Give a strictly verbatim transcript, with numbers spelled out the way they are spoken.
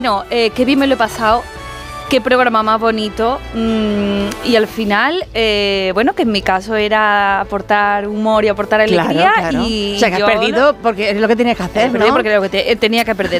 No, eh, qué bien me lo he pasado, qué programa más bonito mmm, y al final, eh, bueno, que en mi caso era aportar humor y aportar alegría. Claro, claro. Y o sea, que has perdido porque es lo que tenías que hacer, ¿no? ¿no? Porque lo que te, tenía que perder.